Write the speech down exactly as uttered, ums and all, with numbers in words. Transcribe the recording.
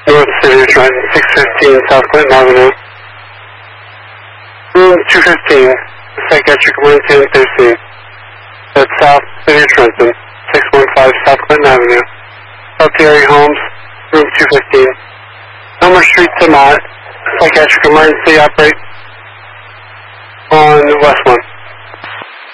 North City of Trenton, six fifteen South Clinton Avenue. Room two fifteen, psychiatric emergency on Thursday. That's South City of Trenton, six one five South Clinton Avenue. South Terry Homes, room two fifteen. Elmer Street to Mott, psychiatric emergency operate on West one.